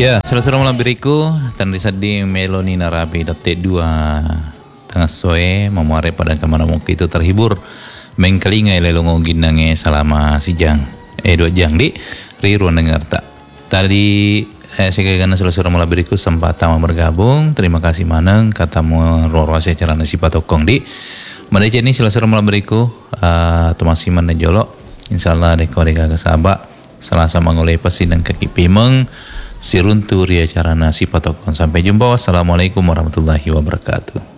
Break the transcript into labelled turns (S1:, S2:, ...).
S1: Ya, selesai malam beriku dan disadi Meloni Narabi detik 2 tengah sore memuare pada kemana mungkin itu terhibur mengkelingai lelongo ginange selama sijang 2 jang di riru dengar tak tadi saya kena selesai malam beriku sempat tamu bergabung. Terima kasih maneng katamu roro secara nasi patokong di mana ini selesai malam beriku temasiman dan jolok insyaallah dekoreka kesabak selasa mangolai pasi dan kaki pimeng siruntu ria carana si patokon. Sampai jumpa. Wassalamualaikum warahmatullahi wabarakatuh.